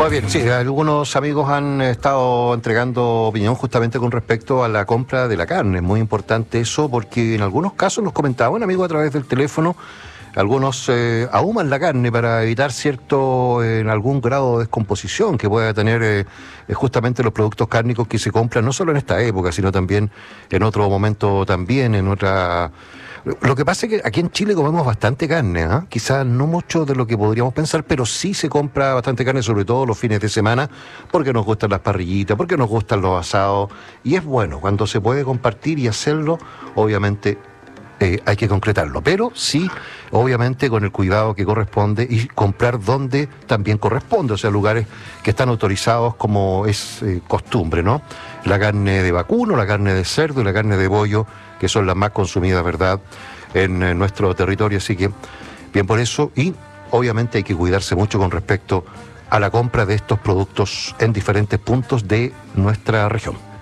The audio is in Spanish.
Muy bien, sí, algunos amigos han estado entregando opinión justamente con respecto a la compra de la carne. Es muy importante eso porque en algunos casos nos comentaba un amigo a través del teléfono, algunos ahuman la carne para evitar en algún grado de descomposición que pueda tener justamente los productos cárnicos que se compran, no solo en esta época, sino también en otro momento también, en otra... Lo que pasa es que aquí en Chile comemos bastante carne, ¿eh? Quizás no mucho de lo que podríamos pensar, pero sí se compra bastante carne, sobre todo los fines de semana, porque nos gustan las parrillitas, porque nos gustan los asados, y es bueno, cuando se puede compartir y hacerlo, obviamente hay que concretarlo, pero sí, obviamente con el cuidado que corresponde y comprar donde también corresponde, o sea, lugares que están autorizados como es costumbre, ¿no? La carne de vacuno, la carne de cerdo y la carne de pollo, que son las más consumidas, ¿verdad?, en nuestro territorio, así que bien por eso, y obviamente hay que cuidarse mucho con respecto a la compra de estos productos en diferentes puntos de nuestra región.